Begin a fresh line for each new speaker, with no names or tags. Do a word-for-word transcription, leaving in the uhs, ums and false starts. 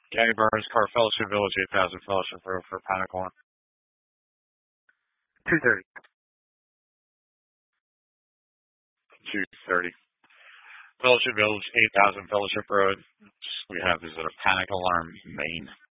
Gary Burns, Car Fellowship Village, eight thousand Fellowship Road for panic alarm.
two thirty.
two thirty. Fellowship Village, eight thousand Fellowship Road. We have, is it a panic alarm main?